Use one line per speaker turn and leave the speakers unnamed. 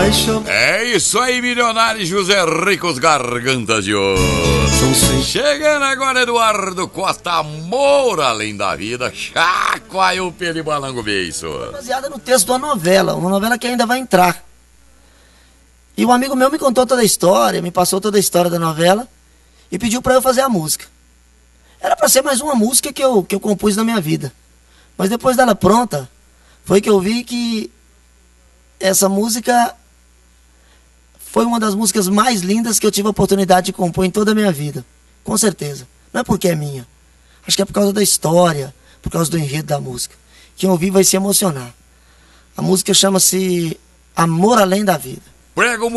É isso aí, milionário José Ricos Gargantas de Ouro. Chegando agora, Eduardo Costa, Amor Além da Vida. Chacoalha o pé de balango beiço.
Baseada no texto de uma novela que ainda vai entrar. E um amigo meu me contou toda a história, me passou toda a história da novela e pediu pra eu fazer a música. Era pra ser mais uma música que eu compus na minha vida. Mas depois dela pronta, foi que eu vi que essa música foi uma das músicas mais lindas que eu tive a oportunidade de compor em toda a minha vida. Com certeza. Não é porque é minha. Acho que é por causa da história, por causa do enredo da música. Quem ouvir vai se emocionar. A música chama-se Amor Além da Vida.
Prega o